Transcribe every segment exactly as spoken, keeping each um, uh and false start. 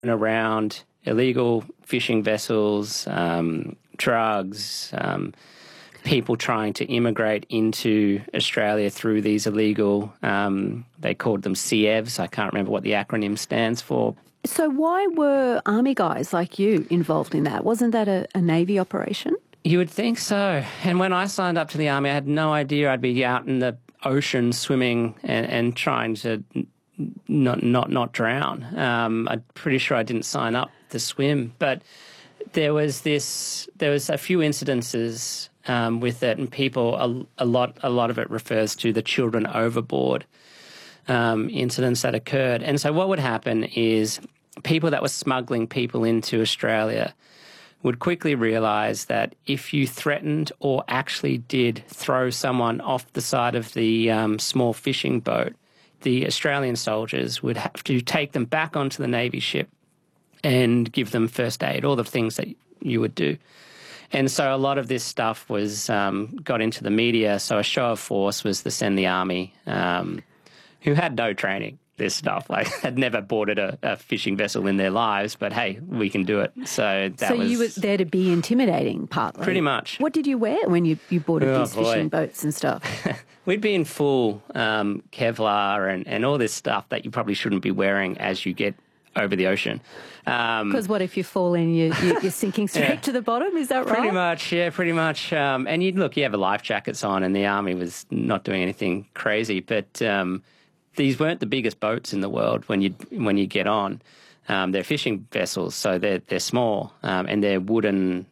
around illegal fishing vessels, um, drugs, um, people trying to immigrate into Australia through these illegal, um, they called them C E Vs. I can't remember what the acronym stands for. So why were Army guys like you involved in that? Wasn't that a, a Navy operation? You would think so. And when I signed up to the Army, I had no idea I'd be out in the ocean swimming and, and trying to not not not drown. Um, I'm pretty sure I didn't sign up to swim, but there was this. There was a few incidences um, with it, and people a, a lot a lot of it refers to the children overboard um, incidents that occurred. And so what would happen is people that were smuggling people into Australia would quickly realise that if you threatened or actually did throw someone off the side of the um, small fishing boat, the Australian soldiers would have to take them back onto the Navy ship and give them first aid, all the things that you would do. And so a lot of this stuff was um, got into the media. So a show of force was to send the Army, um, who had no training, this stuff, like had never boarded a, a fishing vessel in their lives, but hey, we can do it. So that so was... you were there to be intimidating, partly? Pretty much. What did you wear when you, you boarded Oh, these boy. fishing boats and stuff? We'd be in full um, Kevlar and, and all this stuff that you probably shouldn't be wearing as you get over the ocean. Um, Because what if you fall in, you, you, you're sinking straight Yeah. to the bottom, is that right? Pretty much, yeah, pretty much. Um, and you'd look, you have life jackets on, and the Army was not doing anything crazy, but um, these weren't the biggest boats in the world when you when you get on. Um, they're fishing vessels, so they're they're small, um, and they're wooden,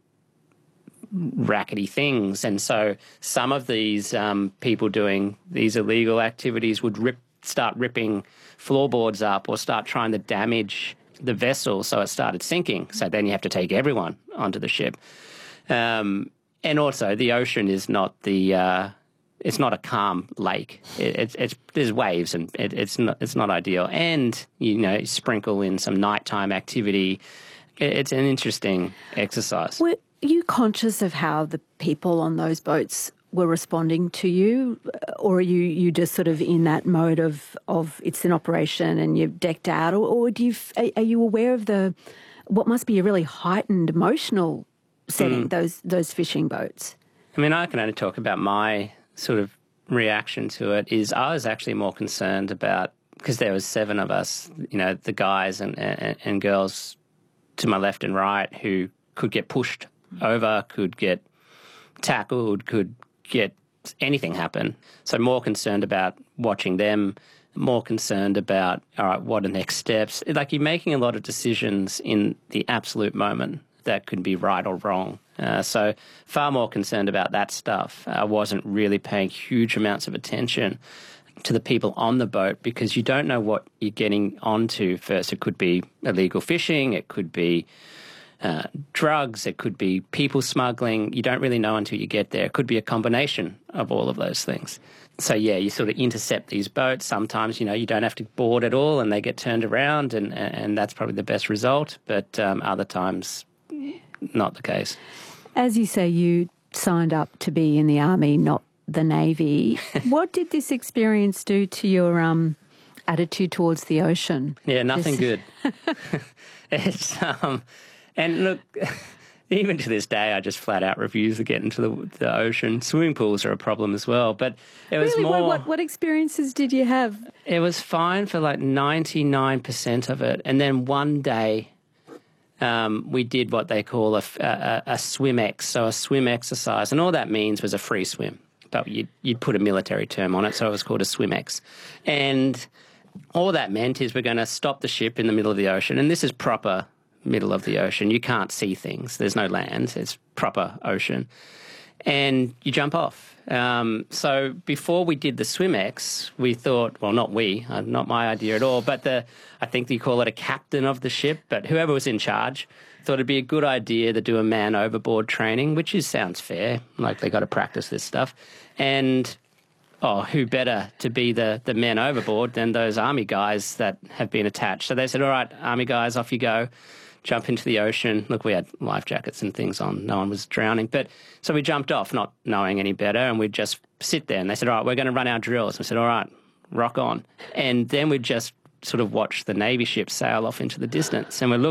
rackety things. And so some of these um, people doing these illegal activities would rip, start ripping floorboards up or start trying to damage the vessel, so it started sinking. So then you have to take everyone onto the ship. Um, and also, the ocean is not the uh, it's not a calm lake. It, it's it's there's waves and it, it's not it's not ideal. And you know, sprinkle in some nighttime activity. It, it's an interesting exercise. Were you conscious of how the people on those boats were responding to you, or are you you just sort of in that mode of of it's an operation and you're decked out, or, or do you are, are you aware of the what must be a really heightened emotional setting Mm. those those fishing boats? I mean, I can only talk about my sort of reaction to it. Is I was actually more concerned about, because there was seven of us, you know, the guys and, and, and girls to my left and right who could get pushed over, could get tackled, could get anything happen. So more concerned about watching them, more concerned about, all right, what are the next steps? Like, you're making a lot of decisions in the absolute moment that could be right or wrong. Uh, so far more concerned about that stuff. I wasn't really paying huge amounts of attention to the people on the boat, because you don't know what you're getting onto first. It could be illegal fishing, it could be uh, drugs, it could be people smuggling. You don't really know until you get there. It could be a combination of all of those things. So, yeah, you sort of intercept these boats. Sometimes, you know, you don't have to board at all and they get turned around, and, and that's probably the best result. But um, other times, not the case. As you say, you signed up to be in the Army, not the Navy. What did this experience do to your um, attitude towards the ocean? Yeah, nothing This- good. It's um, and look, even to this day, I just flat out refuse to get into the, the ocean. Swimming pools are a problem as well, but it was Really, more. what, what, what experiences did you have? It was fine for like ninety-nine percent of it, and then one day. Um, we did what they call a, a, a swim ex, so a swim exercise, and all that means was a free swim, but you'd, you'd put a military term on it, so it was called a swim ex. And all that meant is we're going to stop the ship in the middle of the ocean, and this is proper middle of the ocean. You can't see things. There's no land. It's proper ocean. And you jump off. Um, so before we did the SwimX, we thought, well, not we, uh, not my idea at all, but the I think you call it a captain of the ship, but whoever was in charge thought it'd be a good idea to do a man overboard training, which is sounds fair, like they got to practice this stuff. And, oh, who better to be the, the men overboard than those Army guys that have been attached? So they said, all right, Army guys, off you go. Jump into the ocean. Look, we had life jackets and things on. No one was drowning. But so we jumped off, not knowing any better, and we'd just sit there. And they said, all right, we're going to run our drills. I said, all right, rock on. And then we'd just sort of watch the Navy ships sail off into the distance, and we're looking